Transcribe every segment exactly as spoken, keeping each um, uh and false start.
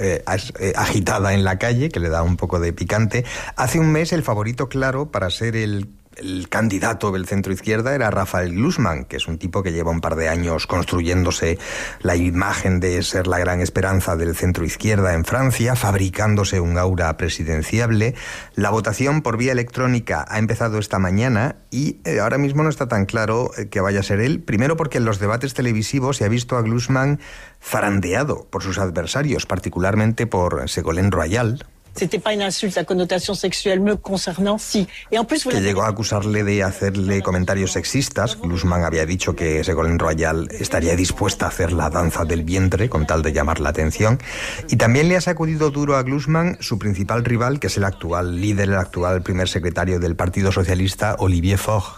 eh, eh, agitada en la calle, que le da un poco de picante. Hace un mes el favorito claro para ser el El candidato del centro-izquierda era Raphael Glucksmann, que es un tipo que lleva un par de años construyéndose la imagen de ser la gran esperanza del centro-izquierda en Francia, fabricándose un aura presidenciable. La votación por vía electrónica ha empezado esta mañana y eh, ahora mismo no está tan claro eh, que vaya a ser él. Primero porque en los debates televisivos se ha visto a Glucksmann zarandeado por sus adversarios, particularmente por Ségolène Royal, C'était pas une insulte à connotation sexuelle me concernant, sí. Et en plus, que llegó a acusarle de hacerle comentarios sexistas. Glucksmann había dicho que Ségolène Royal estaría dispuesta a hacer la danza del vientre con tal de llamar la atención. Y también le ha sacudido duro a Glucksmann su principal rival, que es el actual líder, el actual primer secretario del Partido Socialista, Olivier Faure,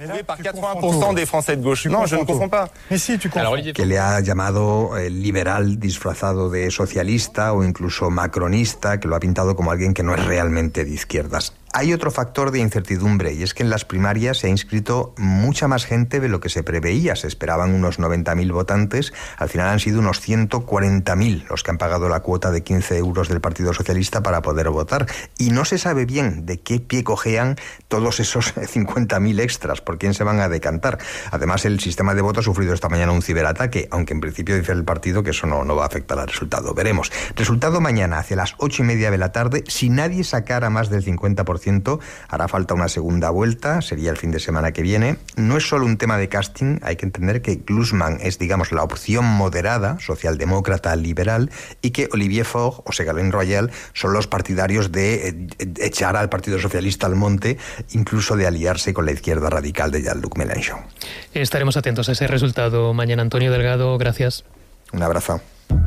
que le ha llamado eh, liberal disfrazado de socialista o incluso macronista, que lo ha pintado como alguien que no es realmente de izquierdas. Hay otro factor de incertidumbre y es que en las primarias se ha inscrito mucha más gente de lo que se preveía. Se esperaban unos noventa mil votantes, al final han sido unos ciento cuarenta mil los que han pagado la cuota de quince euros del Partido Socialista para poder votar. Y no se sabe bien de qué pie cojean todos esos cincuenta mil extras, por quién se van a decantar. Además, el sistema de voto ha sufrido esta mañana un ciberataque, aunque en principio dice el partido que eso no, no va a afectar al resultado. Veremos. Resultado mañana, hacia las ocho y media de la tarde. Si nadie sacara más del cincuenta por ciento, hará falta una segunda vuelta, sería el fin de semana que viene. No es solo un tema de casting, hay que entender que Glucksmann es, digamos, la opción moderada, socialdemócrata, liberal, y que Olivier Faure o Ségolène Royal son los partidarios de echar al Partido Socialista al monte, incluso de aliarse con la izquierda radical de Jean-Luc Mélenchon. Estaremos atentos a ese resultado mañana. Antonio Delgado, gracias. Un abrazo.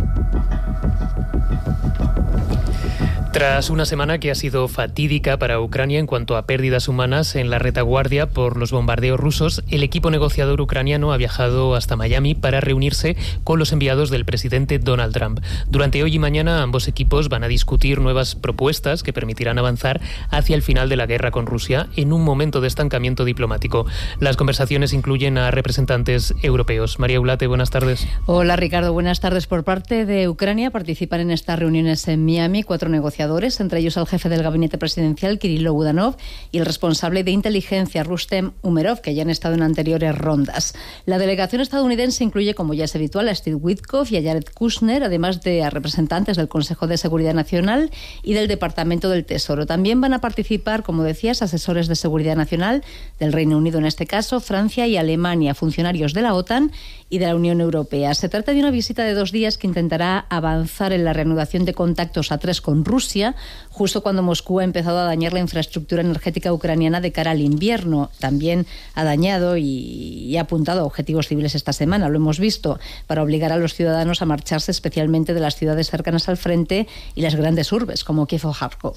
Tras una semana que ha sido fatídica para Ucrania en cuanto a pérdidas humanas en la retaguardia por los bombardeos rusos, el equipo negociador ucraniano ha viajado hasta Miami para reunirse con los enviados del presidente Donald Trump. Durante hoy y mañana ambos equipos van a discutir nuevas propuestas que permitirán avanzar hacia el final de la guerra con Rusia en un momento de estancamiento diplomático. Las conversaciones incluyen a representantes europeos. María Ulate, buenas tardes. Hola Ricardo, buenas tardes. Por parte de Ucrania participan en estas reuniones en Miami cuatro negociadores, entre ellos el jefe del gabinete presidencial, Kirilo Budanov, y el responsable de inteligencia, Rustem Umerov, que ya han estado en anteriores rondas. La delegación estadounidense incluye, como ya es habitual, a Steve Witkoff y a Jared Kushner, además de a representantes del Consejo de Seguridad Nacional y del Departamento del Tesoro. También van a participar, como decías, asesores de seguridad nacional del Reino Unido, en este caso, Francia y Alemania, funcionarios de la OTAN y de la Unión Europea. Se trata de una visita de dos días que intentará avanzar en la reanudación de contactos a tres con Rusia, justo cuando Moscú ha empezado a dañar la infraestructura energética ucraniana de cara al invierno. También ha dañado y, y ha apuntado a objetivos civiles esta semana, lo hemos visto, para obligar a los ciudadanos a marcharse especialmente de las ciudades cercanas al frente y las grandes urbes, como Kiev o Kharkov.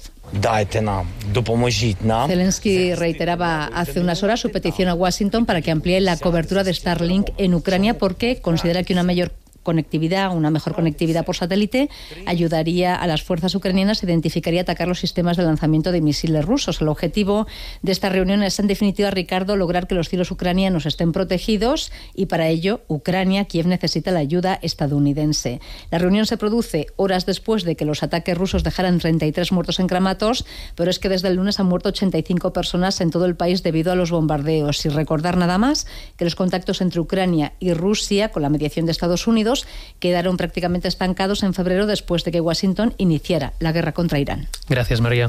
Zelensky reiteraba hace unas horas su petición a Washington para que amplíe la cobertura de Starlink en Ucrania, porque considera que una mayor conectividad, una mejor conectividad por satélite ayudaría a las fuerzas ucranianas, identificaría y atacar los sistemas de lanzamiento de misiles rusos. El objetivo de esta reunión es, en definitiva, Ricardo, lograr que los cielos ucranianos estén protegidos, y para ello Ucrania, Kiev, necesita la ayuda estadounidense. La reunión se produce horas después de que los ataques rusos dejaran treinta y tres muertos en Kramatorsk, pero es que desde el lunes han muerto ochenta y cinco personas en todo el país debido a los bombardeos. Y recordar nada más que los contactos entre Ucrania y Rusia, con la mediación de Estados Unidos, quedaron prácticamente estancados en febrero después de que Washington iniciara la guerra contra Irán. Gracias, María.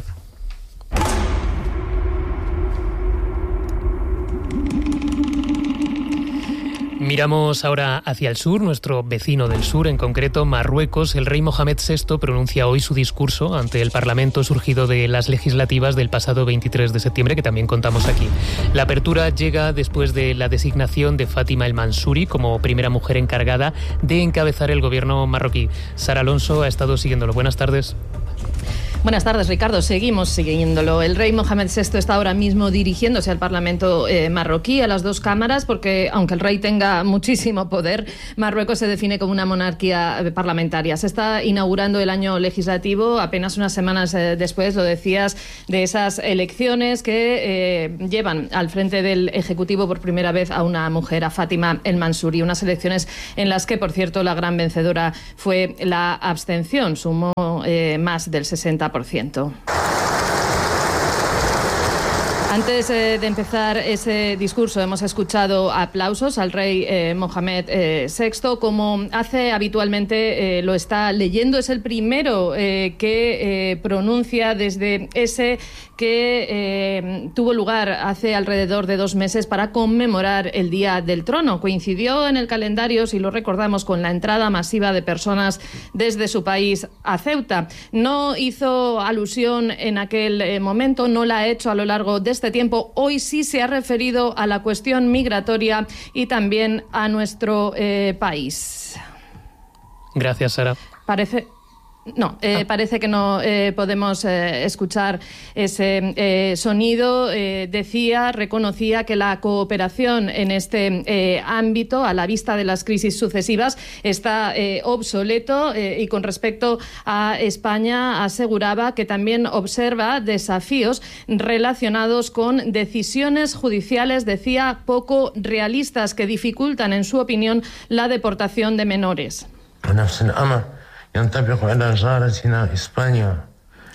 Miramos ahora hacia el sur, nuestro vecino del sur, en concreto Marruecos. El rey Mohamed sexto pronuncia hoy su discurso ante el Parlamento surgido de las legislativas del pasado veintitrés de septiembre, que también contamos aquí. La apertura llega después de la designación de Fátima El Mansuri como primera mujer encargada de encabezar el gobierno marroquí. Sara Alonso ha estado siguiéndolo. Buenas tardes. Buenas tardes, Ricardo. Seguimos siguiéndolo. El rey Mohamed sexto está ahora mismo dirigiéndose al Parlamento eh, marroquí, a las dos cámaras, porque aunque el rey tenga muchísimo poder, Marruecos se define como una monarquía parlamentaria. Se está inaugurando el año legislativo apenas unas semanas eh, después, lo decías, de esas elecciones que eh, llevan al frente del Ejecutivo por primera vez a una mujer, a Fátima El Mansouri. Unas elecciones en las que, por cierto, la gran vencedora fue la abstención. Sumó eh, más del sesenta por ciento. Antes eh, de empezar ese discurso hemos escuchado aplausos al rey eh, Mohamed eh, sexto, como hace habitualmente, eh, lo está leyendo. Es el primero eh, que eh, pronuncia desde ese que eh, tuvo lugar hace alrededor de dos meses para conmemorar el Día del Trono. Coincidió en el calendario, si lo recordamos, con la entrada masiva de personas desde su país a Ceuta. No hizo alusión en aquel eh, momento, no la ha hecho a lo largo de este tiempo. Hoy sí se ha referido a la cuestión migratoria y también a nuestro eh, país. Gracias, Sara. Parece... No, eh, ah. parece que no eh, podemos eh, escuchar ese eh, sonido. Eh, decía, reconocía que la cooperación en este eh, ámbito, a la vista de las crisis sucesivas, está eh, obsoleto eh, y con respecto a España aseguraba que también observa desafíos relacionados con decisiones judiciales, decía, poco realistas que dificultan, en su opinión, la deportación de menores. ينطبق على جارتنا إسبانيا.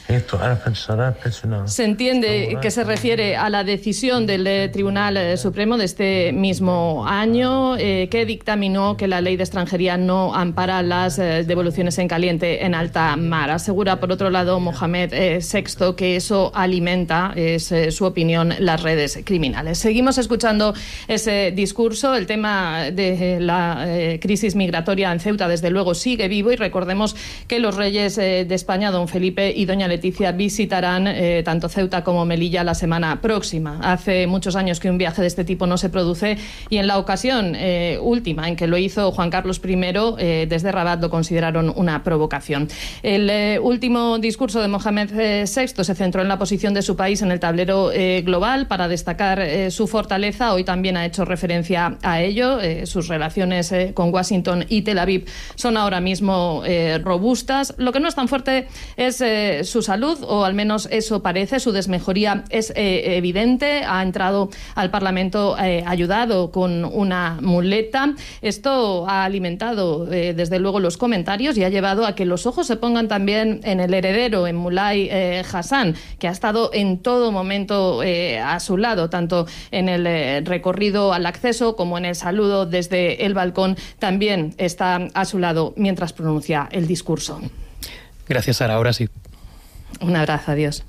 Se entiende que se refiere a la decisión del eh, Tribunal eh, Supremo de este mismo año eh, que dictaminó que la ley de extranjería no ampara las eh, devoluciones en caliente en alta mar. Asegura, por otro lado, Mohamed eh, sexto que eso alimenta, es eh, su opinión, las redes criminales. Seguimos escuchando ese discurso. El tema de eh, la eh, crisis migratoria en Ceuta, desde luego, sigue vivo, y recordemos que los reyes eh, de España, don Felipe y doña Leticia, Leticia visitarán eh, tanto Ceuta como Melilla la semana próxima. Hace muchos años que un viaje de este tipo no se produce, y en la ocasión eh, última en que lo hizo Juan Carlos primero, eh, desde Rabat lo consideraron una provocación. El eh, último discurso de Mohamed eh, sexto se centró en la posición de su país en el tablero eh, global para destacar eh, su fortaleza. Hoy también ha hecho referencia a ello. Eh, sus relaciones eh, con Washington y Tel Aviv son ahora mismo eh, robustas. Lo que no es tan fuerte es eh, su salud, o al menos eso parece. Su desmejoría es eh, evidente. Ha entrado al Parlamento eh, ayudado con una muleta. Esto ha alimentado eh, desde luego los comentarios y ha llevado a que los ojos se pongan también en el heredero, en Mulay eh, Hassan, que ha estado en todo momento eh, a su lado, tanto en el eh, recorrido al acceso como en el saludo desde el balcón. También está a su lado mientras pronuncia el discurso. Gracias, Sara. Ahora sí. Un abrazo, adiós.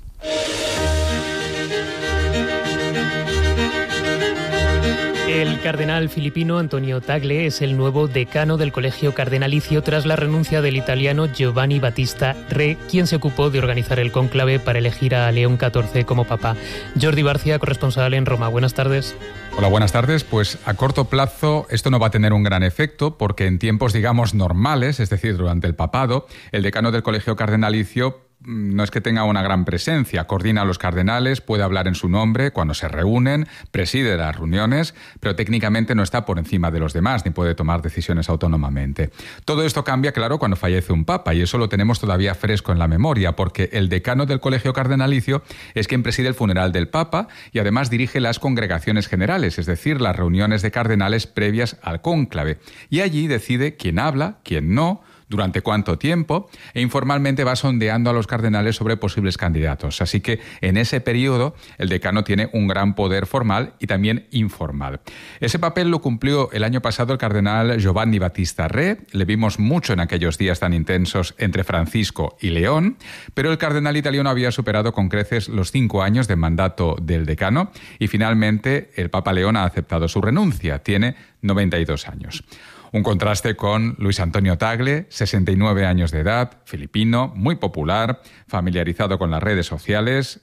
El cardenal filipino Antonio Tagle es el nuevo decano del Colegio Cardenalicio tras la renuncia del italiano Giovanni Battista Re, quien se ocupó de organizar el cónclave para elegir a León catorce como papa. Jordi Barcia, corresponsal en Roma. Buenas tardes. Hola, buenas tardes. Pues a corto plazo esto no va a tener un gran efecto, porque en tiempos, digamos, normales, es decir, durante el papado, el decano del Colegio Cardenalicio no es que tenga una gran presencia. Coordina a los cardenales, puede hablar en su nombre cuando se reúnen, preside las reuniones, pero técnicamente no está por encima de los demás ni puede tomar decisiones autónomamente. Todo esto cambia, claro, cuando fallece un papa, y eso lo tenemos todavía fresco en la memoria, porque el decano del Colegio Cardenalicio es quien preside el funeral del papa y además dirige las congregaciones generales, es decir, las reuniones de cardenales previas al cónclave. Y allí decide quién habla, quién no, durante cuánto tiempo, e informalmente va sondeando a los cardenales sobre posibles candidatos. Así que en ese periodo el decano tiene un gran poder formal y también informal. Ese papel lo cumplió el año pasado el cardenal Giovanni Battista Re. Le vimos mucho en aquellos días tan intensos entre Francisco y León, pero el cardenal italiano había superado con creces los cinco años de mandato del decano y finalmente el Papa León ha aceptado su renuncia. Tiene noventa y dos años. Un contraste con Luis Antonio Tagle, sesenta y nueve años de edad, filipino, muy popular, familiarizado con las redes sociales,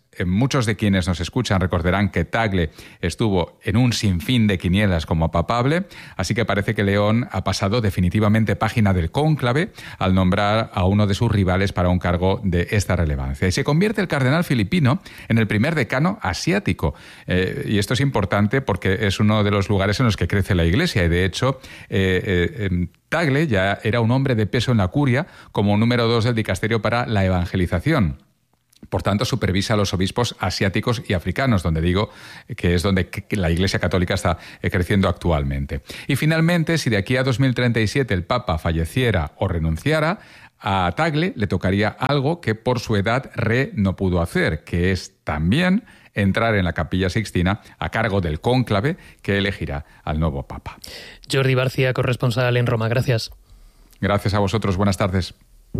Eh, muchos de quienes nos escuchan recordarán que Tagle estuvo en un sinfín de quinielas como papable, así que parece que León ha pasado definitivamente página del cónclave al nombrar a uno de sus rivales para un cargo de esta relevancia. Y se convierte el cardenal filipino en el primer decano asiático. Eh, y esto es importante porque es uno de los lugares en los que crece la Iglesia y, de hecho, eh, eh, Tagle ya era un hombre de peso en la curia como número dos del dicasterio para la evangelización. Por tanto, supervisa a los obispos asiáticos y africanos, donde digo que es donde la Iglesia Católica está creciendo actualmente. Y finalmente, si de aquí a dos mil treinta y siete el Papa falleciera o renunciara, a Tagle le tocaría algo que por su edad Re no pudo hacer, que es también entrar en la Capilla Sixtina a cargo del cónclave que elegirá al nuevo Papa. Jordi Barcia, corresponsal en Roma. Gracias. Gracias a vosotros. Buenas tardes.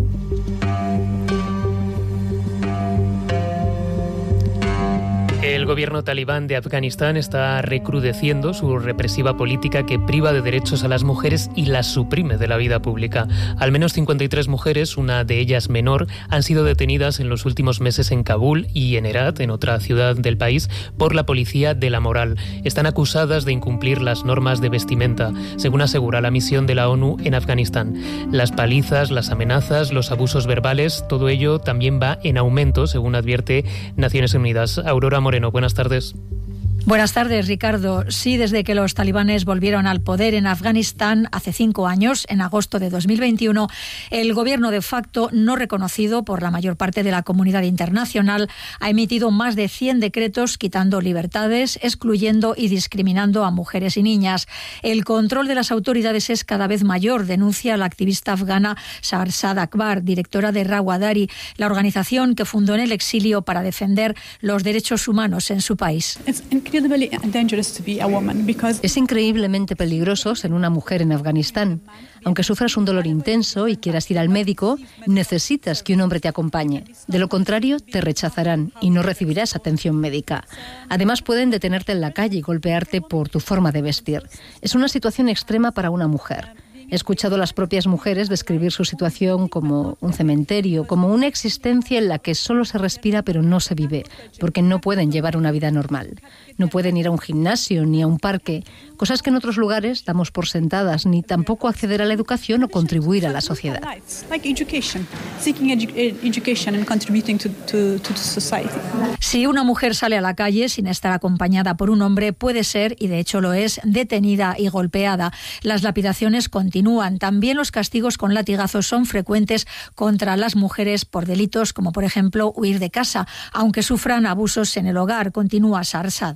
El gobierno talibán de Afganistán está recrudeciendo su represiva política que priva de derechos a las mujeres y las suprime de la vida pública. Al menos cincuenta y tres mujeres, una de ellas menor, han sido detenidas en los últimos meses en Kabul y en Herat, en otra ciudad del país, por la policía de la moral. Están acusadas de incumplir las normas de vestimenta, según asegura la misión de la ONU en Afganistán. Las palizas, las amenazas, los abusos verbales, todo ello también va en aumento, según advierte Naciones Unidas. Aurora Moreno, buenas tardes. Buenas tardes, Ricardo. Sí, desde que los talibanes volvieron al poder en Afganistán hace cinco años, en agosto de dos mil veintiuno, el gobierno de facto, no reconocido por la mayor parte de la comunidad internacional, ha emitido más de cien decretos quitando libertades, excluyendo y discriminando a mujeres y niñas. El control de las autoridades es cada vez mayor, denuncia la activista afgana Shahrzad Akbar, directora de Rawadari, la organización que fundó en el exilio para defender los derechos humanos en su país. Es increíblemente peligroso ser una mujer en Afganistán. Aunque sufras un dolor intenso y quieras ir al médico, necesitas que un hombre te acompañe. De lo contrario, te rechazarán y no recibirás atención médica. Además, pueden detenerte en la calle y golpearte por tu forma de vestir. Es una situación extrema para una mujer. He escuchado a las propias mujeres describir su situación como un cementerio, como una existencia en la que solo se respira pero no se vive, porque no pueden llevar una vida normal. No pueden ir a un gimnasio ni a un parque, cosas que en otros lugares damos por sentadas, ni tampoco acceder a la educación o contribuir a la sociedad. Si una mujer sale a la calle sin estar acompañada por un hombre, puede ser, y de hecho lo es, detenida y golpeada. Las lapidaciones continúan. También los castigos con latigazos son frecuentes contra las mujeres por delitos como, por ejemplo, huir de casa, aunque sufran abusos en el hogar, continúa Shahrzad.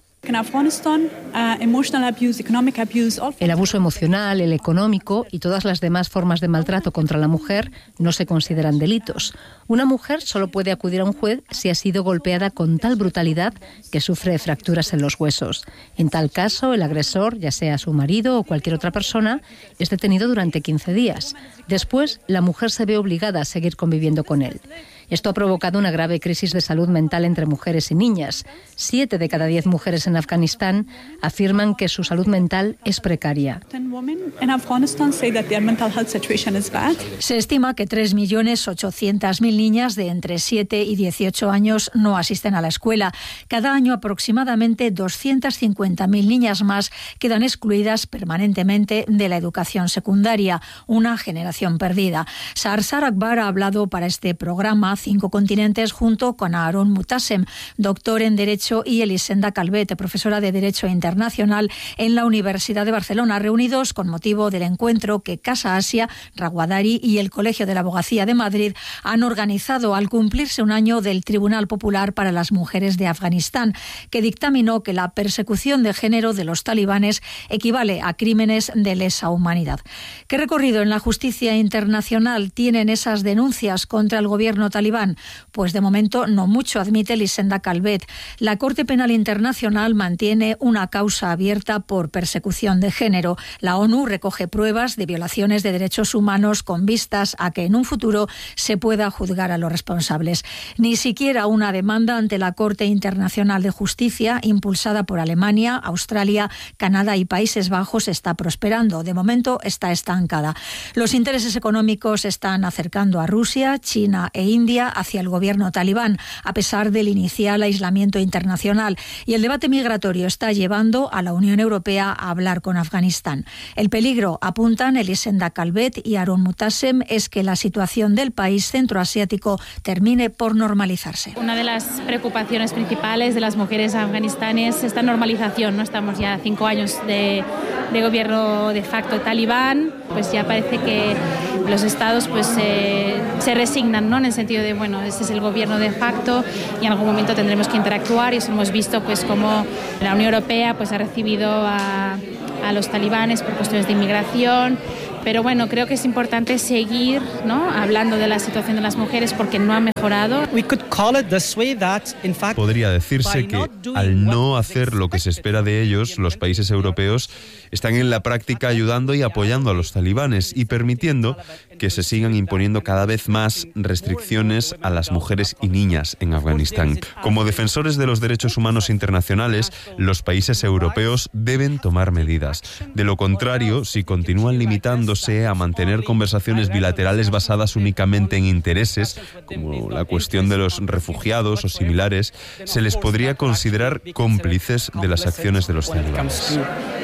El abuso emocional, el económico y todas las demás formas de maltrato contra la mujer no se consideran delitos. Una mujer solo puede acudir a un juez si ha sido golpeada con tal brutalidad que sufre fracturas en los huesos. En tal caso, el agresor, ya sea su marido o cualquier otra persona, es detenido durante quince días. Después, la mujer se ve obligada a seguir conviviendo con él. Esto ha provocado una grave crisis de salud mental entre mujeres y niñas. Siete de cada diez mujeres en Afganistán afirman que su salud mental es precaria. Se estima que tres millones ochocientas mil niñas de entre siete y dieciocho años no asisten a la escuela. Cada año aproximadamente doscientas cincuenta mil niñas más quedan excluidas permanentemente de la educación secundaria, una generación perdida. Shahrzad Akbar ha hablado para este programa Cinco Continentes junto con Aaron Mutasem, doctor en Derecho, y Elisenda Calvet, profesora de Derecho Internacional en la Universidad de Barcelona, reunidos con motivo del encuentro que Casa Asia, Rawadari y el Colegio de la Abogacía de Madrid han organizado al cumplirse un año del Tribunal Popular para las Mujeres de Afganistán, que dictaminó que la persecución de género de los talibanes equivale a crímenes de lesa humanidad. ¿Qué recorrido en la justicia internacional tienen esas denuncias contra el gobierno talibán? Pues de momento no mucho, admite Elisenda Calvet. La Corte Penal Internacional mantiene una causa abierta por persecución de género. La ONU recoge pruebas de violaciones de derechos humanos con vistas a que en un futuro se pueda juzgar a los responsables. Ni siquiera una demanda ante la Corte Internacional de Justicia, impulsada por Alemania, Australia, Canadá y Países Bajos, está prosperando. De momento está estancada. Los intereses económicos están acercando a Rusia, China e India India hacia el gobierno talibán, a pesar del inicial aislamiento internacional. Y el debate migratorio está llevando a la Unión Europea a hablar con Afganistán. El peligro, apuntan Elisenda Calvet y Aaron Mutasem, es que la situación del país centroasiático termine por normalizarse. Una de las preocupaciones principales de las mujeres afganistanes es esta normalización, ¿no? Estamos ya cinco años de, de gobierno de facto talibán, pues ya parece que los estados pues eh, se resignan, ¿no? En el sentido de, bueno, este es el gobierno de facto y en algún momento tendremos que interactuar, y eso hemos visto pues como la Unión Europea pues ha recibido a, a los talibanes por cuestiones de inmigración. Pero bueno, creo que es importante seguir, ¿no?, hablando de la situación de las mujeres porque no ha mejorado. Podría decirse que al no hacer lo que se espera de ellos, los países europeos están en la práctica ayudando y apoyando a los talibanes y permitiendo que se sigan imponiendo cada vez más restricciones a las mujeres y niñas en Afganistán. Como defensores de los derechos humanos internacionales, los países europeos deben tomar medidas. De lo contrario, si continúan limitando a mantener conversaciones bilaterales basadas únicamente en intereses, como la cuestión de los refugiados o similares, se les podría considerar cómplices de las acciones de los talibanes.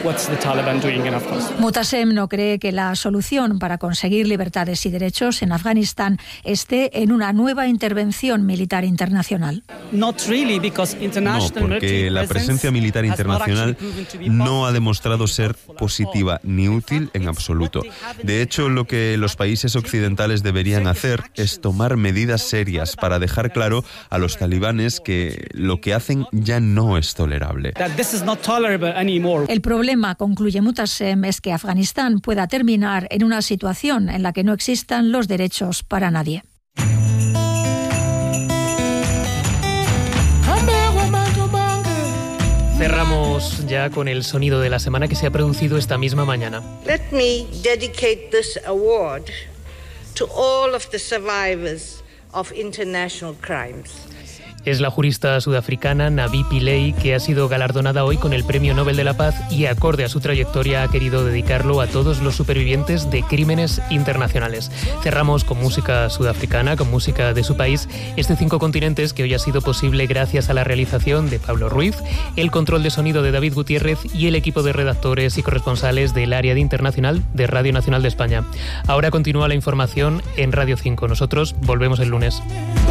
Mutasem no cree que la solución para conseguir libertades y derechos en Afganistán esté en una nueva intervención militar internacional. No, porque la presencia militar internacional no ha demostrado ser positiva ni útil en absoluto. De hecho, lo que los países occidentales deberían hacer es tomar medidas serias para dejar claro a los talibanes que lo que hacen ya no es tolerable. El problema, concluye Mutasem, es que Afganistán pueda terminar en una situación en la que no existan los derechos para nadie. Cerramos ya con el sonido de la semana que se ha producido esta misma mañana. Let me dedicate this award to all of the survivors of international crimes. Es la jurista sudafricana Navi Pillay, que ha sido galardonada hoy con el Premio Nobel de la Paz y, acorde a su trayectoria, ha querido dedicarlo a todos los supervivientes de crímenes internacionales. Cerramos con música sudafricana, con música de su país, este Cinco Continentes, que hoy ha sido posible gracias a la realización de Pablo Ruiz, el control de sonido de David Gutiérrez y el equipo de redactores y corresponsales del área de internacional de Radio Nacional de España. Ahora continúa la información en Radio cinco. Nosotros volvemos el lunes.